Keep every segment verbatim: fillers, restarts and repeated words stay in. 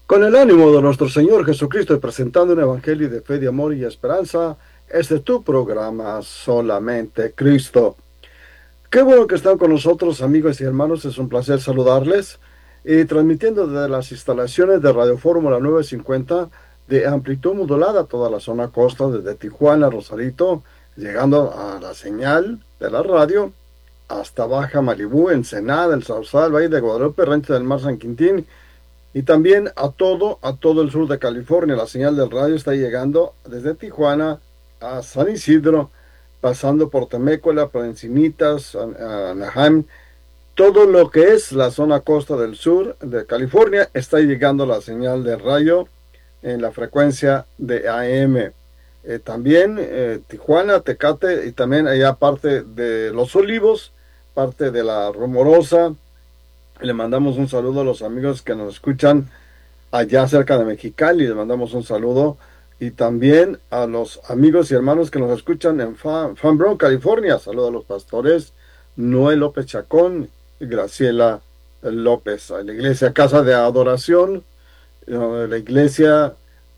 Con el ánimo de nuestro Señor Jesucristo y presentando un evangelio de fe, de amor y esperanza, este es tu programa, Solamente Cristo. Qué bueno que están con nosotros, amigos y hermanos, es un placer saludarles y transmitiendo desde las instalaciones de Radio Fórmula novecientos cincuenta de amplitud modulada toda la zona costa, desde Tijuana, Rosarito, llegando a la señal de la radio hasta Baja Malibú, Ensenada, El Sausal, Valle de Guadalupe, Rancho del Mar, San Quintín, y también a todo, a todo el sur de California. La señal del radio está llegando desde Tijuana a San Isidro, pasando por Temécula, por Encinitas, Anaheim. Todo lo que es la zona costa del sur de California está llegando la señal de radio en la frecuencia de A M. Eh, también eh, Tijuana, Tecate y también allá parte de Los Olivos, parte de la Rumorosa. Le mandamos un saludo a los amigos que nos escuchan allá cerca de Mexicali, le mandamos un saludo, y también a los amigos y hermanos que nos escuchan en Fan, Fanbron, California. Saludo a los pastores Noé López Chacón y Graciela López, a la iglesia Casa de Adoración, la iglesia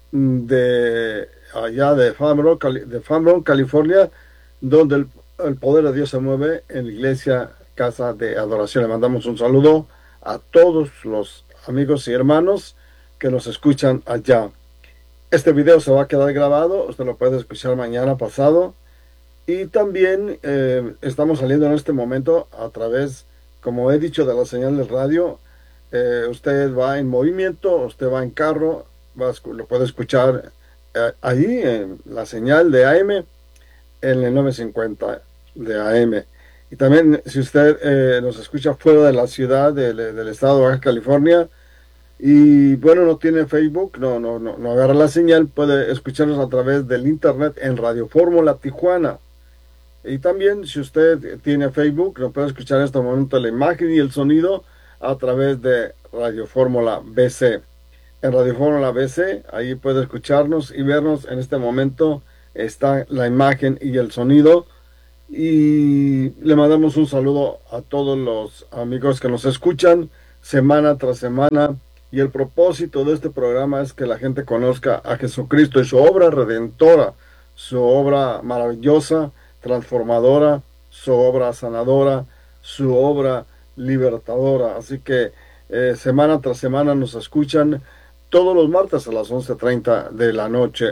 de allá de Fanbron, de Fanbron, California, donde el, el poder de Dios se mueve, en la iglesia Casa de Adoración. Le mandamos un saludo a todos los amigos y hermanos que nos escuchan allá. Este video se va a quedar grabado, usted lo puede escuchar mañana pasado, y también eh, estamos saliendo en este momento a través, como he dicho, de la señal de radio. Eh, usted va en movimiento, usted va en carro, va, lo puede escuchar eh, ahí en la señal de A M, en el novecientos cincuenta de A M. Y también, si usted eh, nos escucha fuera de la ciudad de, de, del estado de Baja California y bueno, no tiene Facebook, no, no, no, no agarra la señal, puede escucharnos a través del internet en Radio Fórmula Tijuana. Y también, si usted tiene Facebook, nos puede escuchar en este momento la imagen y el sonido a través de Radio Fórmula B C. En Radio Fórmula B C, ahí puede escucharnos y vernos. En este momento está la imagen y el sonido. Y le mandamos un saludo a todos los amigos que nos escuchan semana tras semana, y el propósito de este programa es que la gente conozca a Jesucristo y su obra redentora, su obra maravillosa, transformadora, su obra sanadora, su obra libertadora. Así que eh, semana tras semana nos escuchan todos los martes a las once treinta de la noche.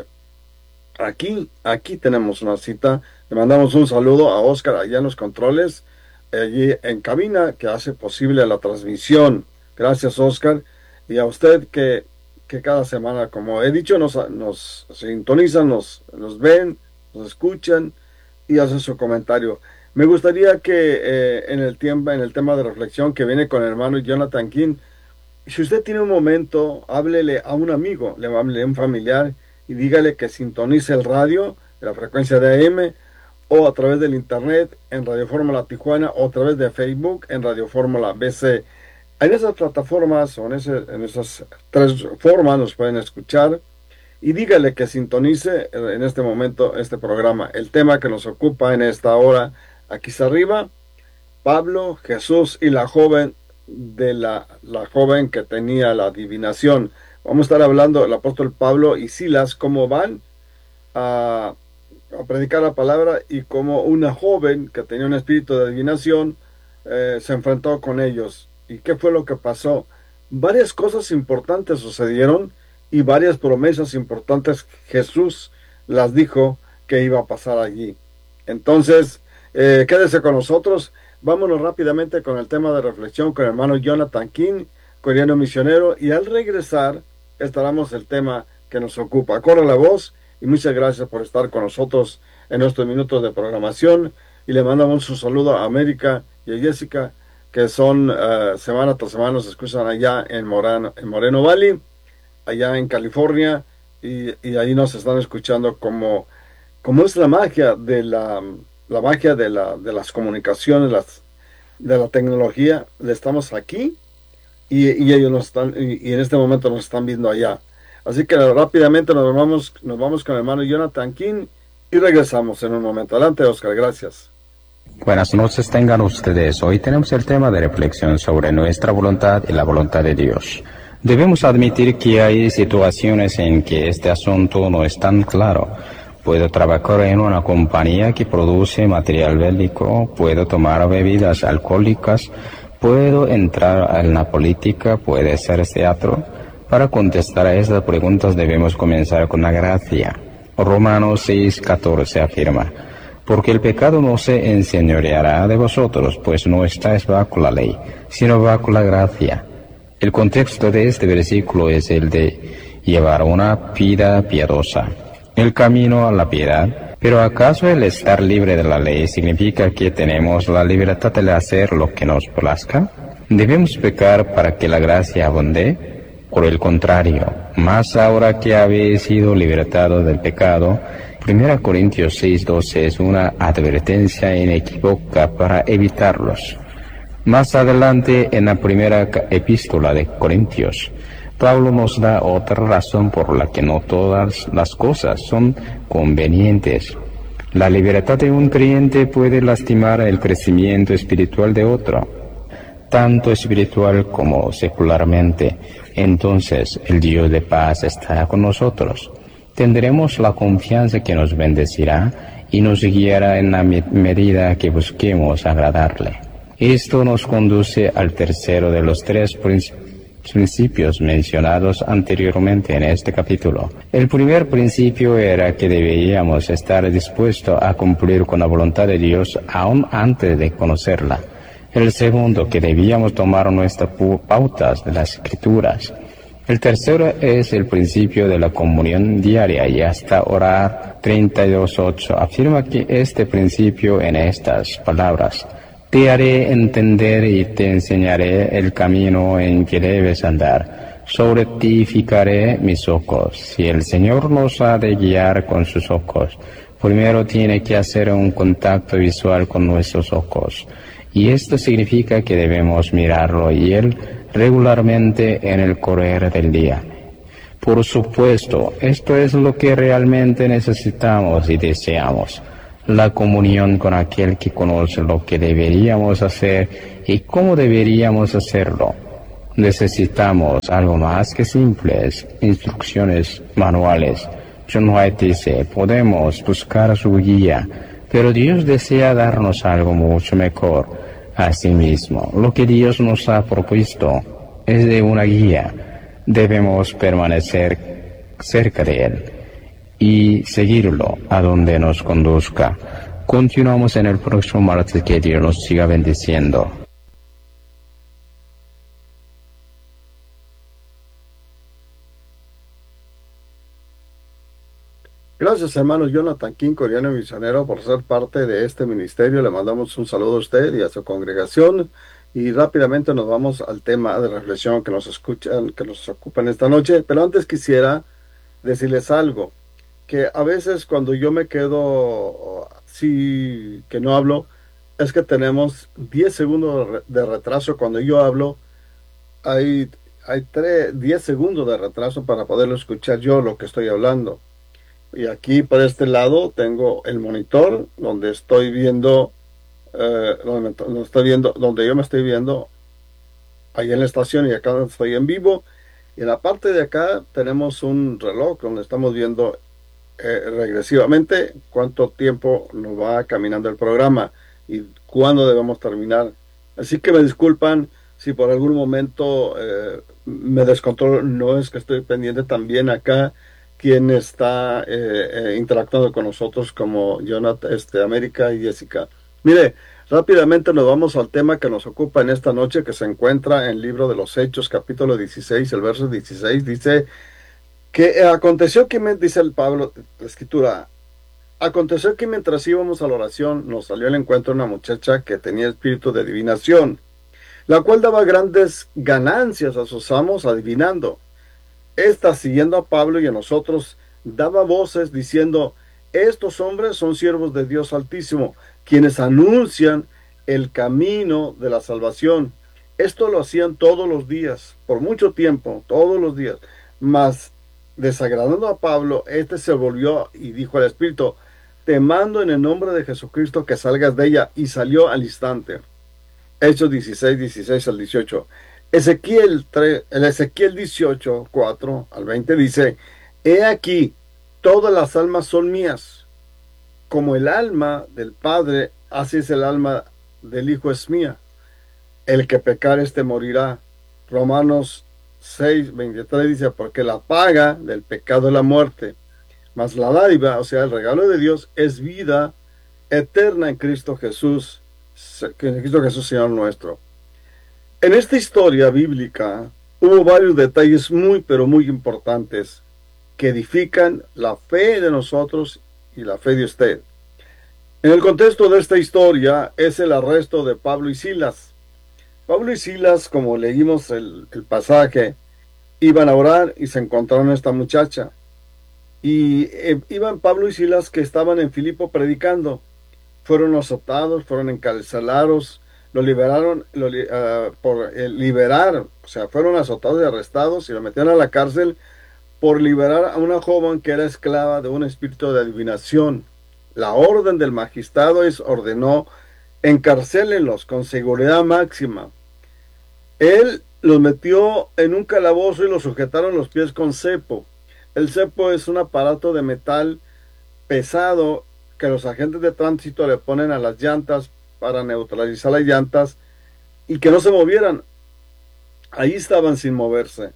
Aquí, aquí tenemos una cita. Le mandamos un saludo a Oscar allá en los controles, allí en cabina, que hace posible la transmisión. Gracias, Oscar. Y a usted que, que cada semana, como he dicho, nos, nos sintonizan, nos, nos ven, nos escuchan y hacen su comentario. Me gustaría que eh, en, el tiempo, en el tema de reflexión que viene con el hermano Jonathan King, si usted tiene un momento, háblele a un amigo, le hable a un familiar y dígale que sintonice el radio de la frecuencia de A M, o a través del internet en Radio Fórmula Tijuana, o a través de Facebook en Radio Fórmula B C. En esas plataformas o en, ese, en esas tres formas nos pueden escuchar, y dígale que sintonice en este momento este programa. El tema que nos ocupa en esta hora, aquí está arriba: Pablo, Jesús y la joven de la, la joven que tenía la adivinación. Vamos a estar hablando del apóstol Pablo y Silas, cómo van a, a predicar la palabra, y cómo una joven que tenía un espíritu de adivinación eh, se enfrentó con ellos. ¿Y qué fue lo que pasó? Varias cosas importantes sucedieron, y varias promesas importantes Jesús las dijo que iba a pasar allí. Entonces, eh, quédese con nosotros. Vámonos rápidamente con el tema de reflexión con el hermano Jonathan King, coreano misionero, y al regresar estaremos el tema que nos ocupa. Corre la voz, y muchas gracias por estar con nosotros en estos minutos de programación, y le mandamos un saludo a América y a Jessica, que son uh, semana tras semana nos escuchan allá en Moreno, en Moreno Valley, allá en California, y, y ahí nos están escuchando como, como es la magia de la, la magia de, la, de las comunicaciones, las, de la tecnología. Estamos aquí, y, y ellos nos están, y, y en este momento nos están viendo allá. Así que rápidamente nos vamos, nos vamos con el hermano Jonathan King y regresamos en un momento. Adelante, Oscar, gracias. Buenas noches tengan ustedes. Hoy tenemos el tema de reflexión sobre nuestra voluntad y la voluntad de Dios. Debemos admitir que hay situaciones en que este asunto no es tan claro. Puedo trabajar en una compañía que produce material bélico, puedo tomar bebidas alcohólicas, puedo entrar en la política, puede ser teatro. Para contestar a estas preguntas debemos comenzar con la gracia. Romanos seis catorce afirma: porque el pecado no se enseñoreará de vosotros, pues no estáis bajo la ley, sino bajo la gracia. El contexto de este versículo es el de llevar una vida piadosa, el camino a la piedad. Pero ¿acaso el estar libre de la ley significa que tenemos la libertad de hacer lo que nos plazca? ¿Debemos pecar para que la gracia abunde? Por el contrario, más ahora que habéis sido libertados del pecado, primera Corintios seis doce es una advertencia inequívoca para evitarlos. Más adelante, en la primera epístola de Corintios, Pablo nos da otra razón por la que no todas las cosas son convenientes. La libertad de un creyente puede lastimar el crecimiento espiritual de otro, tanto espiritual como secularmente. Entonces, el Dios de paz está con nosotros. Tendremos la confianza que nos bendecirá y nos guiará en la medida que busquemos agradarle. Esto nos conduce al tercero de los tres principios mencionados anteriormente en este capítulo. El primer principio era que deberíamos estar dispuestos a cumplir con la voluntad de Dios aún antes de conocerla. El segundo, que debíamos tomar nuestras pautas de las Escrituras. El tercero es el principio de la comunión diaria, y hasta orar treinta y dos ocho afirma que este principio en estas palabras: te haré entender y te enseñaré el camino en que debes andar. Sobre ti fijaré mis ojos. Si el Señor nos ha de guiar con sus ojos, primero tiene que hacer un contacto visual con nuestros ojos. Y esto significa que debemos mirarlo y Él regularmente en el correr del día. Por supuesto, esto es lo que realmente necesitamos y deseamos: la comunión con aquel que conoce lo que deberíamos hacer y cómo deberíamos hacerlo. Necesitamos algo más que simples instrucciones manuales. John White dice: podemos buscar su guía, pero Dios desea darnos algo mucho mejor. Asimismo, lo que Dios nos ha propuesto es de una guía. Debemos permanecer cerca de Él y seguirlo a donde nos conduzca. Continuamos en el próximo martes. Que Dios nos siga bendiciendo. Gracias, hermano Jonathan King, coreano misionero, por ser parte de este ministerio. Le mandamos un saludo a usted y a su congregación. Y rápidamente nos vamos al tema de reflexión que nos escuchan, que nos ocupa en esta noche. Pero antes quisiera decirles algo, que a veces cuando yo me quedo así, que no hablo, es que tenemos diez segundos de retraso. Cuando yo hablo, hay, hay diez segundos de retraso para poderlo escuchar yo lo que estoy hablando. Y aquí por este lado tengo el monitor donde estoy viendo, eh, donde, donde estoy viendo, donde yo me estoy viendo ahí en la estación, y acá estoy en vivo. Y en la parte de acá tenemos un reloj donde estamos viendo eh, regresivamente cuánto tiempo nos va caminando el programa y cuándo debemos terminar. Así que me disculpan si por algún momento eh, me descontrolo. No es que estoy pendiente también acá quien está eh, eh, interactuando con nosotros, como Jonathan, este, América y Jessica. Mire, rápidamente nos vamos al tema que nos ocupa en esta noche, que se encuentra en el libro de los Hechos, capítulo dieciséis, el verso dieciséis, dice que aconteció que, dice el Pablo, la escritura, aconteció que mientras íbamos a la oración, nos salió al encuentro una muchacha que tenía espíritu de adivinación, la cual daba grandes ganancias a sus amos adivinando. Esta, siguiendo a Pablo y a nosotros, daba voces diciendo: estos hombres son siervos de Dios Altísimo, quienes anuncian el camino de la salvación. Esto lo hacían todos los días, por mucho tiempo, todos los días. Mas, desagradando a Pablo, este se volvió y dijo al Espíritu: te mando en el nombre de Jesucristo que salgas de ella. Y salió al instante. Hechos dieciséis, dieciséis al dieciocho. Ezequiel, tre- el Ezequiel dieciocho, cuatro al veinte dice, he aquí, todas las almas son mías, como el alma del Padre, así es el alma del Hijo es mía. El que pecar este morirá. Romanos seis, veintitrés dice, porque la paga del pecado es la muerte, mas la dádiva, o sea, el regalo de Dios, es vida eterna en Cristo Jesús, en Cristo Jesús Señor nuestro. En esta historia bíblica hubo varios detalles muy, pero muy importantes que edifican la fe de nosotros y la fe de usted. En el contexto de esta historia es el arresto de Pablo y Silas. Pablo y Silas, como leímos el, el pasaje, iban a orar y se encontraron a esta muchacha. Y eh, iban Pablo y Silas que estaban en Filipo predicando. Fueron azotados, fueron encarcelados, lo liberaron lo, uh, por eh, liberar, o sea, fueron azotados y arrestados y lo metieron a la cárcel por liberar a una joven que era esclava de un espíritu de adivinación. La orden del magistrado es ordenó encarcélenlos con seguridad máxima. Él los metió en un calabozo y los sujetaron los pies con cepo. El cepo es un aparato de metal pesado que los agentes de tránsito le ponen a las llantas para neutralizar las llantas y que no se movieran. Ahí estaban sin moverse.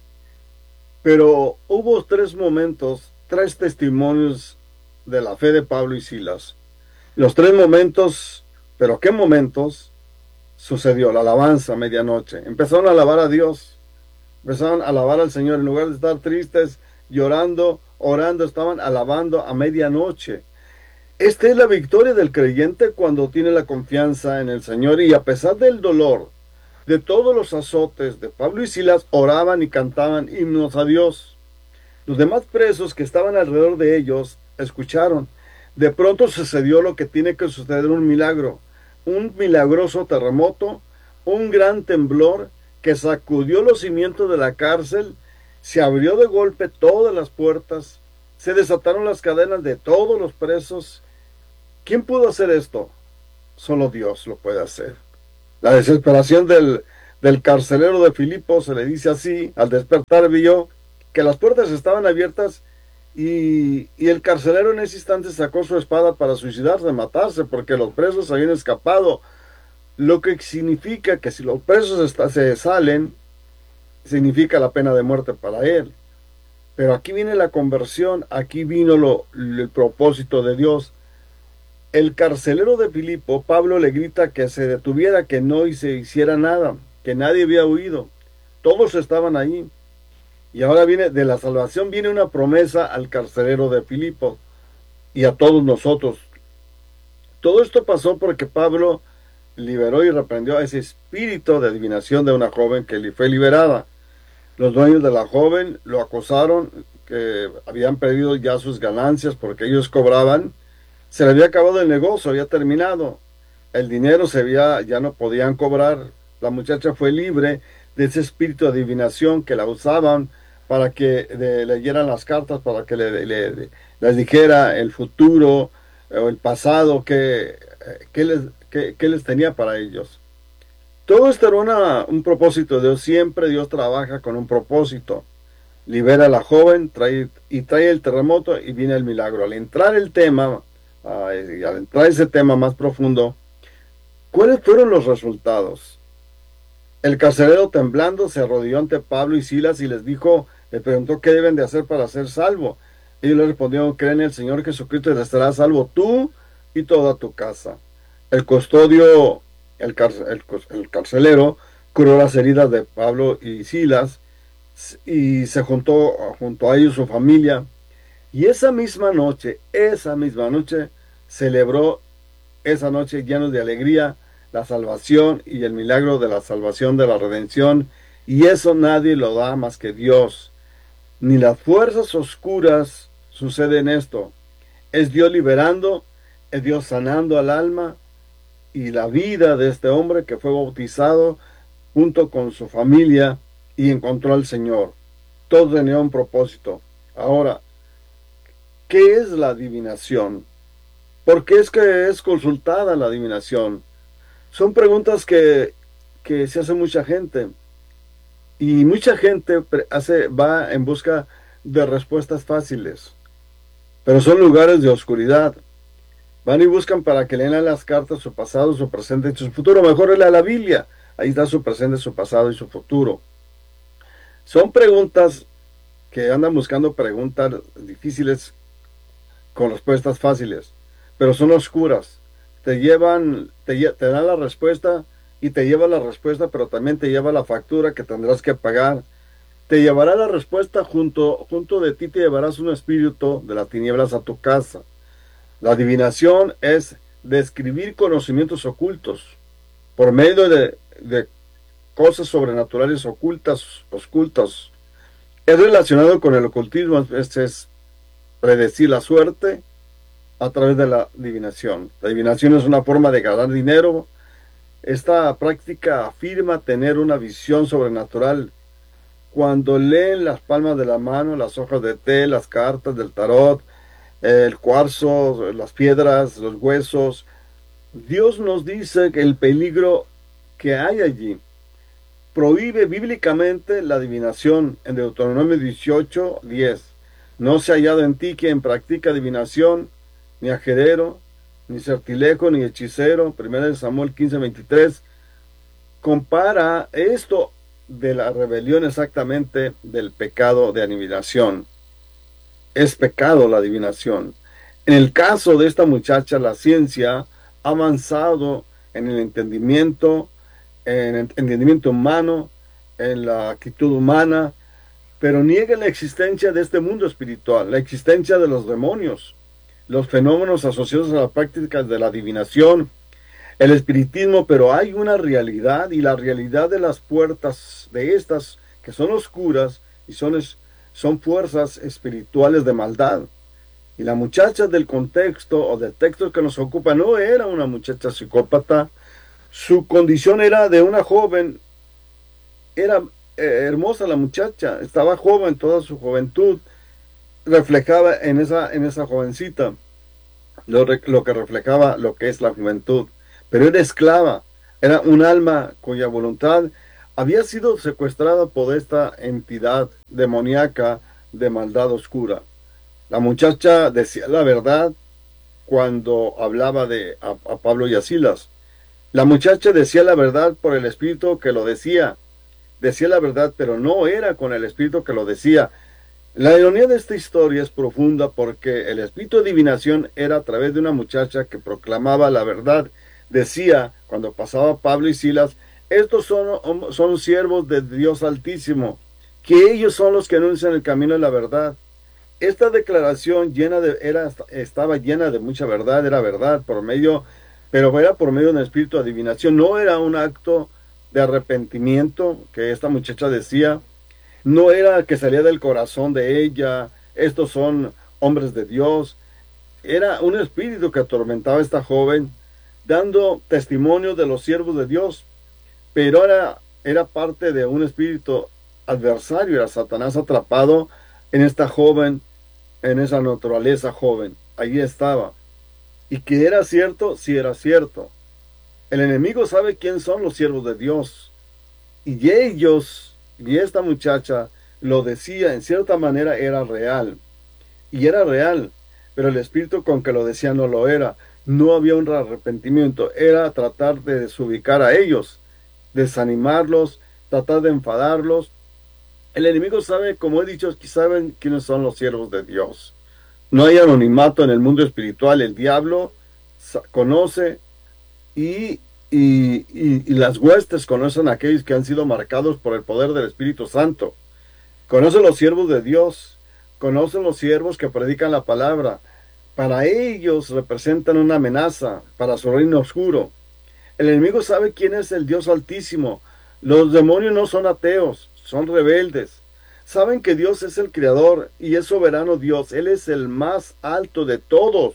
Pero hubo tres momentos, tres testimonios de la fe de Pablo y Silas. Los tres momentos, pero ¿qué momentos? Sucedió la alabanza a medianoche. Empezaron a alabar a Dios, empezaron a alabar al Señor. En lugar de estar tristes, llorando, orando, estaban alabando a medianoche. Esta es la victoria del creyente cuando tiene la confianza en el Señor y a pesar del dolor, de todos los azotes de Pablo y Silas, oraban y cantaban himnos a Dios. Los demás presos que estaban alrededor de ellos escucharon. De pronto sucedió lo que tiene que suceder, un milagro, un milagroso terremoto, un gran temblor que sacudió los cimientos de la cárcel, se abrió de golpe todas las puertas, se desataron las cadenas de todos los presos. ¿Quién pudo hacer esto? Solo Dios lo puede hacer. La desesperación del, del carcelero de Filipo se le dice así: al despertar vio que las puertas estaban abiertas y, y el carcelero en ese instante sacó su espada para suicidarse, matarse, porque los presos habían escapado, lo que significa que si los presos está, se salen, significa la pena de muerte para él. Pero aquí viene la conversión, aquí vino lo, el propósito de Dios. El carcelero de Filipo, Pablo le grita que se detuviera, que no se hiciera nada, que nadie había huido. Todos estaban ahí. Y ahora viene, de la salvación viene una promesa al carcelero de Filipo y a todos nosotros. Todo esto pasó porque Pablo liberó y reprendió a ese espíritu de adivinación de una joven que fue liberada. Los dueños de la joven lo acusaron, que habían perdido ya sus ganancias porque ellos cobraban. Se le había acabado el negocio, había terminado. El dinero se había, ya no podían cobrar. La muchacha fue libre de ese espíritu de adivinación que la usaban para que le leyeran las cartas, para que le, le, les dijera el futuro o el pasado que, que, les, que, que les tenía para ellos. Todo esto era una, un propósito de Dios. Siempre Dios trabaja con un propósito. Libera a la joven trae, y trae el terremoto y viene el milagro. Al entrar el tema... Uh, y al entrar ese tema más profundo, ¿cuáles fueron los resultados? El carcelero, temblando, se arrodilló ante Pablo y Silas y les dijo, le preguntó qué deben de hacer para ser salvo. Ellos le respondieron: cree en el Señor Jesucristo y estarás salvo tú y toda tu casa. El custodio, el, car el, el carcelero, curó las heridas de Pablo y Silas y se juntó junto a ellos su familia. Y esa misma noche, esa misma noche, celebró esa noche llenos de alegría la salvación y el milagro de la salvación, de la redención. Y eso nadie lo da más que Dios. Ni las fuerzas oscuras suceden esto. Es Dios liberando, es Dios sanando al alma y la vida de este hombre que fue bautizado junto con su familia y encontró al Señor. Todo tenía un propósito. Ahora, ¿qué es la adivinación? ¿Por qué es que es consultada la adivinación? Son preguntas que, que se hace mucha gente. Y mucha gente hace, va en busca de respuestas fáciles, pero son lugares de oscuridad. Van y buscan para que lean las cartas su pasado, su presente y su futuro. Mejor lea la Biblia. Ahí está su presente, su pasado y su futuro. Son preguntas que andan buscando preguntas difíciles con respuestas fáciles, pero son oscuras. Te llevan, te, te dan la respuesta y te lleva la respuesta, pero también te lleva la factura que tendrás que pagar. Te llevará la respuesta junto, junto de ti, te llevarás un espíritu de las tinieblas a tu casa. La adivinación es describir conocimientos ocultos por medio de, de cosas sobrenaturales ocultas, ocultas. Es relacionado con el ocultismo, es, es predecir la suerte a través de la adivinación. La adivinación es una forma de ganar dinero. Esta práctica afirma tener una visión sobrenatural. Cuando leen las palmas de la mano, las hojas de té, las cartas del tarot, el cuarzo, las piedras, los huesos, Dios nos dice que el peligro que hay allí. Prohíbe bíblicamente la adivinación en Deuteronomio dieciocho, diez. No se ha hallado en ti quien practica adivinación, ni ajedero, ni sortilejo, ni hechicero. primera de Samuel quince, veintitrés. Compara esto de la rebelión exactamente del pecado de adivinación. Es pecado la adivinación. En el caso de esta muchacha, la ciencia ha avanzado en el entendimiento, en el entendimiento humano, en la actitud humana, pero niega la existencia de este mundo espiritual, la existencia de los demonios, los fenómenos asociados a las prácticas de la adivinación, el espiritismo, pero hay una realidad, y la realidad de las puertas de estas, que son oscuras y son, son fuerzas espirituales de maldad. Y la muchacha del contexto o del texto que nos ocupa no era una muchacha psicópata. Su condición era de una joven, era eh, hermosa la muchacha, estaba joven, toda su juventud reflejaba en esa, en esa jovencita lo, lo que reflejaba lo que es la juventud. Pero era esclava, era un alma cuya voluntad había sido secuestrada por esta entidad demoníaca de maldad oscura. La muchacha decía la verdad cuando hablaba de a, a Pablo y a Silas. La muchacha decía la verdad por el espíritu que lo decía. Decía la verdad, pero no era con el espíritu que lo decía. La ironía de esta historia es profunda porque el espíritu de adivinación era a través de una muchacha que proclamaba la verdad. Decía, cuando pasaba Pablo y Silas, estos son, son siervos de Dios Altísimo, que ellos son los que anuncian el camino de la verdad. Esta declaración llena de, era, estaba llena de mucha verdad, era verdad, por medio, pero era por medio de un espíritu de adivinación. No era un acto de arrepentimiento que esta muchacha decía, no era que salía del corazón de ella, estos son hombres de Dios. Era un espíritu que atormentaba a esta joven, dando testimonio de los siervos de Dios, pero era, era parte de un espíritu adversario, era Satanás atrapado en esta joven, en esa naturaleza joven. Allí estaba. Y que era cierto, sí era cierto. El enemigo sabe quién son los siervos de Dios. Y ellos, y esta muchacha, lo decía, en cierta manera era real. Y era real, pero el espíritu con que lo decía no lo era. No había un arrepentimiento, era tratar de desubicar a ellos, desanimarlos, tratar de enfadarlos. El enemigo sabe, como he dicho, que saben quiénes son los siervos de Dios. No hay anonimato en el mundo espiritual. El diablo conoce y, y, y, y las huestes conocen a aquellos que han sido marcados por el poder del Espíritu Santo. Conocen los siervos de Dios, conocen los siervos que predican la palabra. Para ellos representan una amenaza para su reino oscuro. El enemigo sabe quién es el Dios Altísimo. Los demonios no son ateos, son rebeldes. Saben que Dios es el Creador y es soberano Dios. Él es el más alto de todos.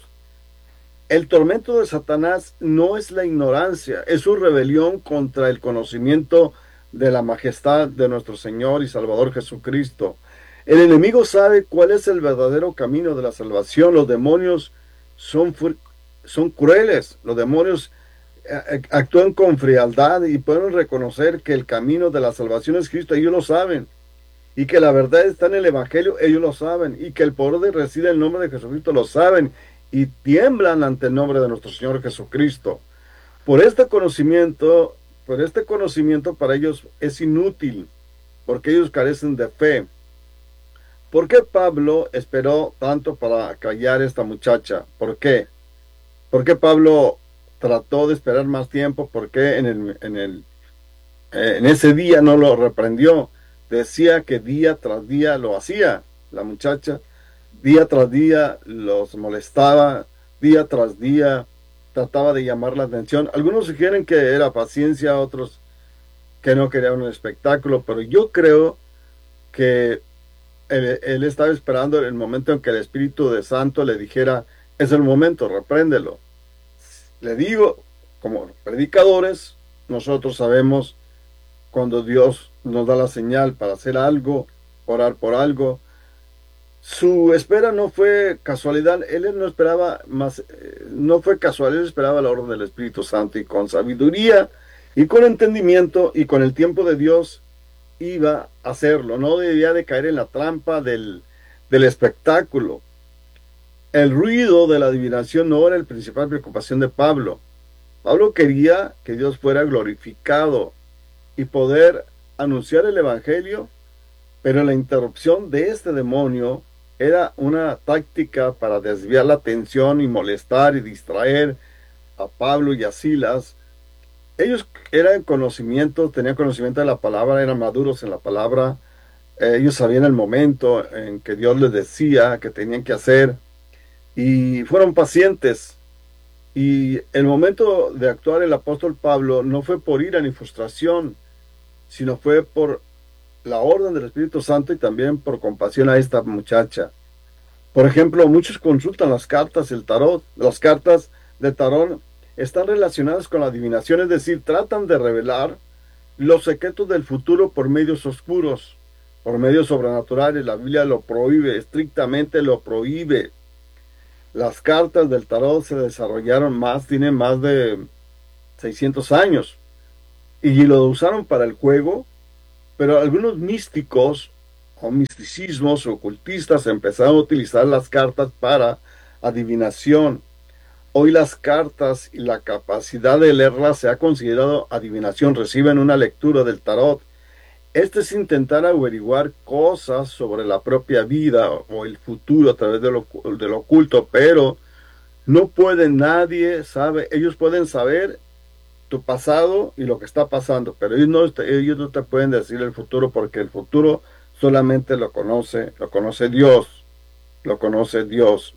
El tormento de Satanás no es la ignorancia, es su rebelión contra el conocimiento de la majestad de nuestro Señor y Salvador Jesucristo. El enemigo sabe cuál es el verdadero camino de la salvación. Los demonios son, son crueles. Los demonios actúan con frialdad y pueden reconocer que el camino de la salvación es Cristo, ellos lo saben, y que la verdad está en el Evangelio, ellos lo saben, y que el poder reside en el nombre de Jesucristo, lo saben, y tiemblan ante el nombre de nuestro Señor Jesucristo. Por este conocimiento, por este conocimiento para ellos es inútil, porque ellos carecen de fe. ¿Por qué Pablo esperó tanto para callar a esta muchacha? ¿Por qué? ¿Por qué Pablo trató de esperar más tiempo? ¿Por qué en, el, en, el, eh, en ese día no lo reprendió? Decía que día tras día lo hacía la muchacha, día tras día los molestaba, día tras día trataba de llamar la atención. Algunos sugieren que era paciencia, otros que no querían un espectáculo, pero yo creo que él, él estaba esperando el momento en que el Espíritu de Santo le dijera, es el momento, repréndelo. Le digo, como predicadores, nosotros sabemos cuando Dios nos da la señal para hacer algo, orar por algo. Su espera no fue casualidad, él no esperaba más, no fue casual, él esperaba la orden del Espíritu Santo y con sabiduría y con entendimiento y con el tiempo de Dios iba a hacerlo, no debía de caer en la trampa del, del espectáculo. El ruido de la adivinación no era la principal preocupación de Pablo. Pablo quería que Dios fuera glorificado y poder anunciar el Evangelio, pero la interrupción de este demonio era una táctica para desviar la atención y molestar y distraer a Pablo y a Silas. Ellos eran conocimiento, tenían conocimiento de la palabra, eran maduros en la palabra, eh, ellos sabían el momento en que Dios les decía que tenían que hacer y fueron pacientes. Y el momento de actuar el apóstol Pablo no fue por ira ni frustración, sino fue por la orden del Espíritu Santo y también por compasión a esta muchacha. Por ejemplo, muchos consultan las cartas, el tarot. Las cartas de tarot están relacionadas con la adivinación, es decir, tratan de revelar los secretos del futuro por medios oscuros, por medios sobrenaturales. La Biblia lo prohíbe, estrictamente lo prohíbe. Las cartas del tarot se desarrollaron más, tienen más de seiscientos años, y lo usaron para el juego, pero algunos místicos o misticismos o ocultistas empezaron a utilizar las cartas para adivinación. Hoy las cartas y la capacidad de leerlas se ha considerado adivinación, reciben una lectura del tarot. Este es intentar averiguar cosas sobre la propia vida o el futuro a través de lo, de lo oculto, pero no puede nadie sabe, ellos pueden saber tu pasado y lo que está pasando, pero ellos no, ellos no te pueden decir el futuro porque el futuro solamente lo conoce, lo conoce Dios, lo conoce Dios.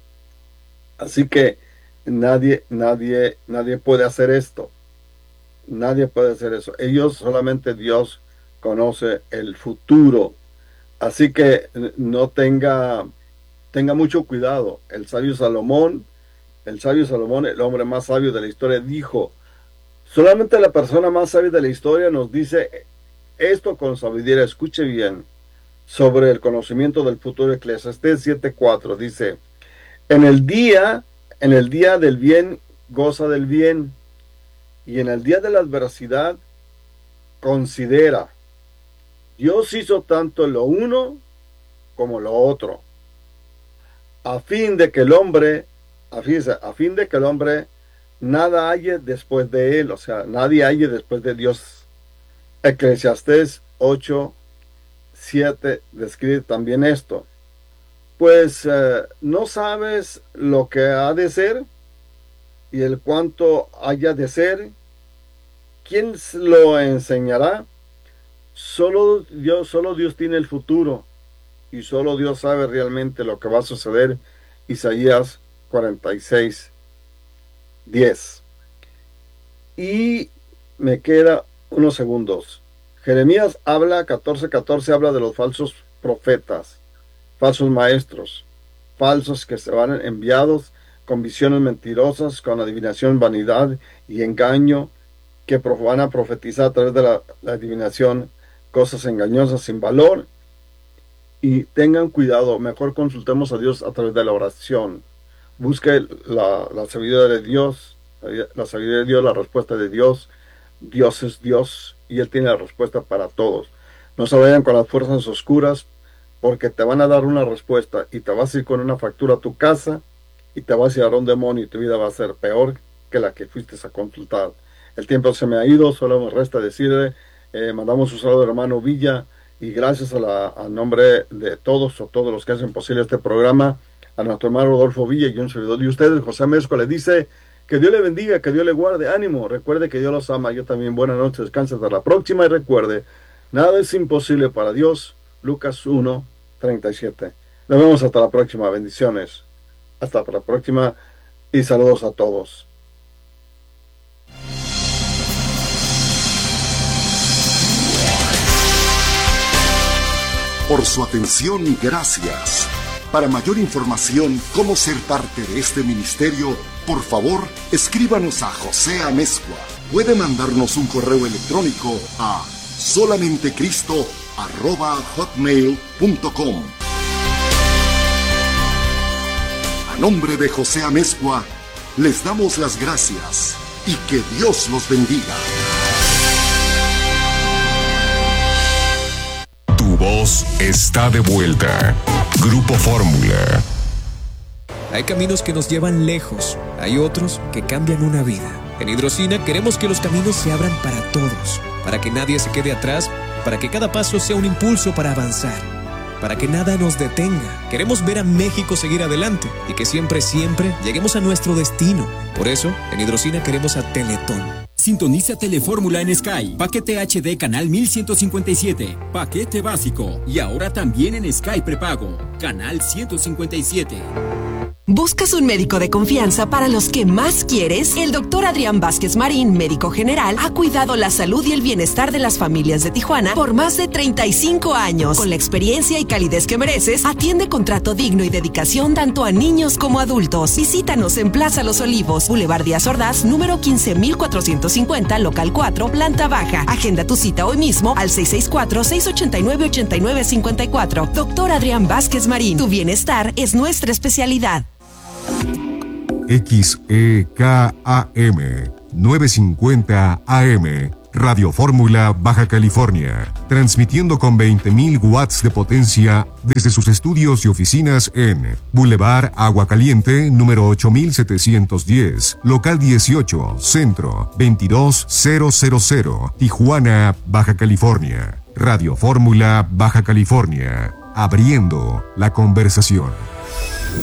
Así que nadie, nadie, nadie puede hacer esto. Nadie puede hacer eso. Ellos, solamente Dios conoce el futuro. Así que no tenga, tenga mucho cuidado. El sabio Salomón, el sabio Salomón, el hombre más sabio de la historia, dijo: solamente la persona más sabia de la historia nos dice esto con sabiduría. Escuche bien sobre el conocimiento del futuro. Eclesiastés siete cuatro dice: en el día, en el día del bien, goza del bien, y en el día de la adversidad, considera. Dios hizo tanto lo uno como lo otro, a fin de que el hombre, a fin, a fin de que el hombre nada halle después de él, o sea, nadie halle después de Dios. Eclesiastés ocho siete describe también esto. Pues eh, no sabes lo que ha de ser y el cuánto haya de ser. ¿Quién lo enseñará? Solo Dios, solo Dios tiene el futuro y solo Dios sabe realmente lo que va a suceder. Isaías cuarenta y seis diez. Y me queda unos segundos. Jeremías habla, catorce catorce, habla de los falsos profetas, falsos maestros, falsos que se van enviados con visiones mentirosas, con adivinación, vanidad y engaño, que van a profetizar a través de la, la adivinación cosas engañosas sin valor. Y tengan cuidado, mejor consultemos a Dios a través de la oración. Busque la, la sabiduría de Dios La sabiduría de Dios, la respuesta de Dios. Dios es Dios y Él tiene la respuesta para todos. No se vayan con las fuerzas oscuras, porque te van a dar una respuesta y te vas a ir con una factura a tu casa y te vas a ir a un demonio y tu vida va a ser peor que la que fuiste a consultar. El tiempo se me ha ido, solo me resta decirle, eh, mandamos un saludo al hermano Villa y gracias a la, a nombre de todos o todos los que hacen posible este programa, a nuestro hermano Rodolfo Villa y un servidor de ustedes, José Mezco, le dice que Dios le bendiga, que Dios le guarde, ánimo, recuerde que Dios los ama, yo también, buenas noches, descanse hasta la próxima y recuerde, nada es imposible para Dios. Lucas uno, treinta y siete. Nos vemos hasta la próxima. Bendiciones. Hasta la próxima y saludos a todos. Por su atención, gracias. Para mayor información, cómo ser parte de este ministerio, por favor, escríbanos a José Amezcua. Puede mandarnos un correo electrónico a solamentecristo arroba hotmail punto com. A nombre de José Amezcua, les damos las gracias y que Dios los bendiga. Tu voz está de vuelta. Grupo Fórmula. Hay caminos que nos llevan lejos, hay otros que cambian una vida. En Hidrocina queremos que los caminos se abran para todos, para que nadie se quede atrás, para que cada paso sea un impulso para avanzar, para que nada nos detenga. Queremos ver a México seguir adelante y que siempre, siempre lleguemos a nuestro destino. Por eso, en Hidrocina queremos a Teletón. Sintoniza Telefórmula en Sky, paquete H D canal mil ciento cincuenta y siete, paquete básico y ahora también en Sky prepago, canal ciento cincuenta y siete. ¿Buscas un médico de confianza para los que más quieres? El doctor Adrián Vázquez Marín, médico general, ha cuidado la salud y el bienestar de las familias de Tijuana por más de treinta y cinco años. Con la experiencia y calidez que mereces, atiende con trato digno y dedicación tanto a niños como adultos. Visítanos en Plaza Los Olivos, Boulevard Díaz Ordaz, número quince mil cuatrocientos cincuenta, local cuatro, planta baja. Agenda tu cita hoy mismo al seis seis cuatro, seis ocho nueve, ocho nueve cinco cuatro. Doctor Adrián Vázquez Marín, tu bienestar es nuestra especialidad. X E K A M novecientos cincuenta A M Radio Fórmula Baja California, transmitiendo con veinte mil watts de potencia desde sus estudios y oficinas en Boulevard Agua Caliente, número ocho mil setecientos diez, local dieciocho, centro, veintidós mil, Tijuana, Baja California. Radio Fórmula Baja California, abriendo la conversación.